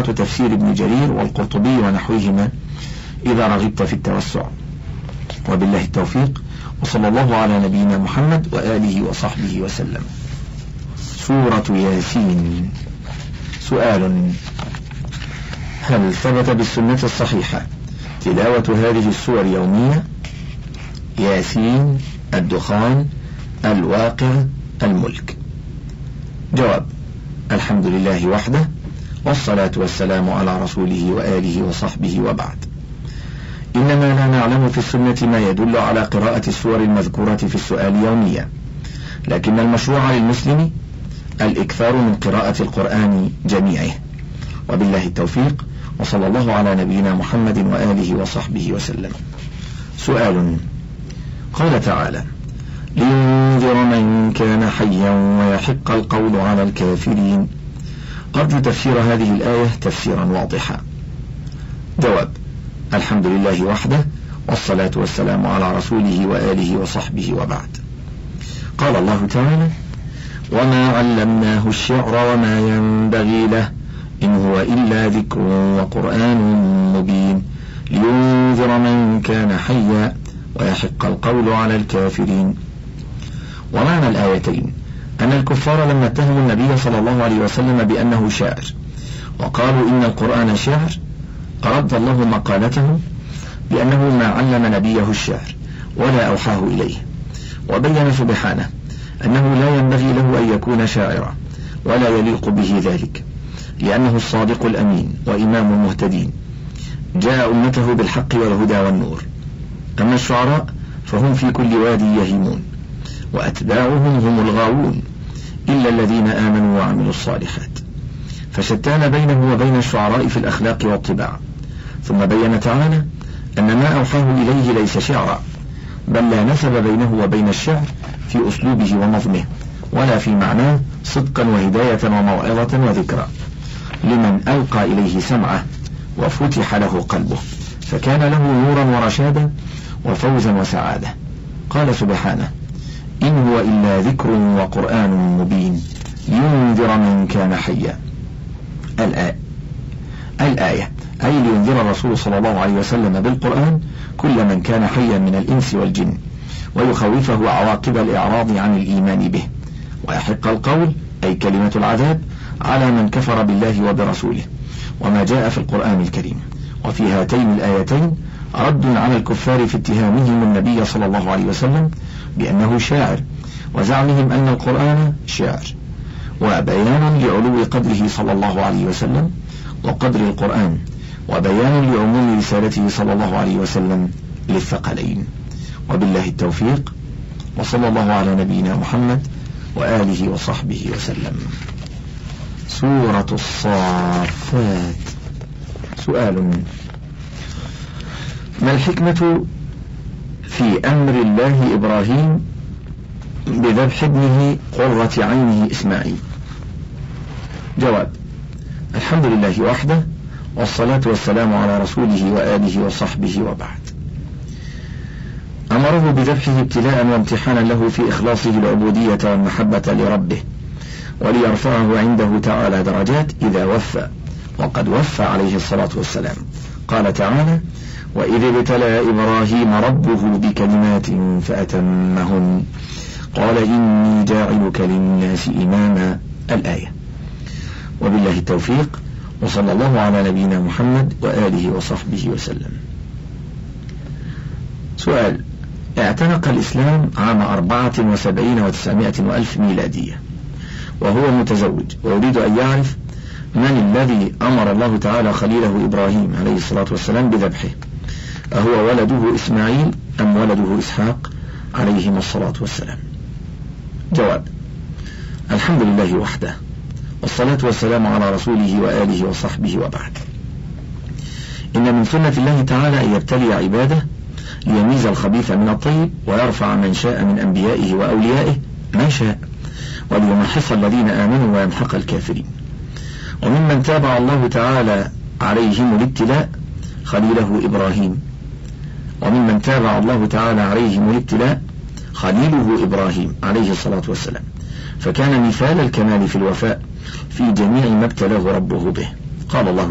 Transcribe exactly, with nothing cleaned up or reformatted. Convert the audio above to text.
مراجعة تفسير ابن جرير والقرطبي ونحوهما إذا رغبت في التوسع. وبالله التوفيق، وصلى الله على نبينا محمد وآله وصحبه وسلم. سورة ياسين. سؤال: هل ثبت بالسنة الصحيحة تلاوة هذه السور يومية؟ ياسين، الدخان، الواقع، الملك. جواب: الحمد لله وحده، والصلاة والسلام على رسوله وآله وصحبه، وبعد. إنما لا نعلم في السنة ما يدل على قراءة السور المذكورة في السؤال يوميا، لكن المشروع للمسلم الإكثار من قراءة القرآن جميعه. وبالله التوفيق، وصلى الله على نبينا محمد وآله وصحبه وسلم. سؤال: قال تعالى: لينذر من كان حيا ويحق القول على الكافرين. أرجو تفسير هذه الآية تفسيرا واضحا. جواب: الحمد لله وحده، والصلاة والسلام على رسوله وآله وصحبه، وبعد. قال الله تعالى: وما علمناه الشعر وما ينبغي له إن هو إلا ذكر وقرآن مبين لينذر من كان حيا ويحق القول على الكافرين. ومعنى الآيتين أن الكفار لما اتهموا النبي صلى الله عليه وسلم بأنه شاعر وقالوا إن القرآن شعر، رد الله مقالته بأنه ما علم نبيه الشعر ولا أوحاه إليه، وبين سبحانه أنه لا ينبغي له أن يكون شاعرا ولا يليق به ذلك، لأنه الصادق الأمين وإمام المهتدين، جاء أمته بالحق والهدى والنور. أما الشعراء فهم في كل وادي يهيمون، وأتباعهم هم الغاوون إلا الذين آمنوا وعملوا الصالحات. فشتان بينه وبين الشعراء في الأخلاق والطباع. ثم بين تعالى أن ما أوحاه إليه ليس شعرا، بل لا نسب بينه وبين الشعر في أسلوبه ونظمه، ولا في معناه، صدقا وهداية وموعظة وذكرى لمن ألقى إليه سمعه وفتح له قلبه، فكان له نورا ورشادا وفوزا وسعادة. قال سبحانه: إن هو إلا ذكر وقرآن مبين لينذر من كان حيا. الآية الآية أي لينذر الرسول صلى الله عليه وسلم بالقرآن كل من كان حيا من الإنس والجن، ويخوفه عواقب الإعراض عن الإيمان به، ويحق القول أي كلمة العذاب على من كفر بالله وبرسوله وما جاء في القرآن الكريم. وفي هاتين الآيتين رد على الكفار في اتهامهم النبي صلى الله عليه وسلم بأنه شاعر، وزعمهم أن القرآن شعر، وبيان لعلو قدره صلى الله عليه وسلم وقدر القرآن، وبيان لعموم رسالته صلى الله عليه وسلم للثقلين. وبالله التوفيق، وصلى الله على نبينا محمد وآله وصحبه وسلم. سورة الصافات. سؤال: ما الحكمة في أمر الله إبراهيم بذبح ابنه قرة عينه إسماعيل؟ جواب: الحمد لله وحده، والصلاة والسلام على رسوله وآله وصحبه، وبعد. أمره بذبحه ابتلاء وامتحانا له في إخلاصه العبودية والمحبة لربه، وليرفعه عنده تعالى درجات إذا وفى، وقد وفى عليه الصلاة والسلام. قال تعالى: وإذ ابتلى إبراهيم ربه بكلمات فأتمهن قال إني جاعلك للناس إماما. الآية. وبالله التوفيق، وصلى الله على نبينا محمد وآله وصحبه وسلم. سؤال: اعتنق الإسلام عام أربعة وسبعين وتسعمائة وألف ميلادية، وهو متزوج، ويريد أن يعرف من الذي أمر الله تعالى خليله إبراهيم عليه الصلاة والسلام بذبحه، أهو ولده إسماعيل أم ولده إسحاق عليهما الصلاة والسلام؟ جواب: الحمد لله وحده، والصلاة والسلام على رسوله وآله وصحبه، وبعد. إن من سنة الله تعالى أن يبتلي عباده ليميز الخبيث من الطيب، ويرفع من شاء من أنبيائه وأوليائه ما شاء، وليمحص الذين آمنوا ويمحق الكافرين. وممن تابع الله تعالى عليهم الابتلاء خليله إبراهيم، وممن تابع الله تعالى عليهم الابتلاء خليله إبراهيم عليه الصلاة والسلام، فكان مثال الكمال في الوفاء في جميع ما ابتلاه ربه به. قال الله